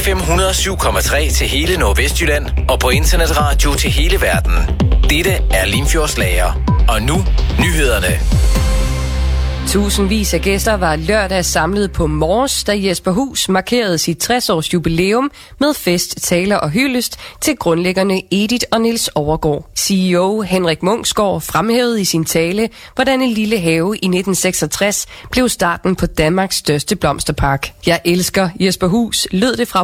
FM 107,3 til hele Nordvestjylland og på internetradio til hele verden. Dette er Limfjordslager. Og nu nyhederne. Tusindvis af gæster var lørdag samlet på Mors, da Jesper Hus markerede sit 60-års jubilæum med fest, taler og hyldest til grundlæggerne Edith og Niels Overgaard. CEO Henrik Munksgaard fremhævede i sin tale, hvordan en lille have i 1966 blev starten på Danmarks største blomsterpark. Jeg elsker Jesper Hus, lød det fra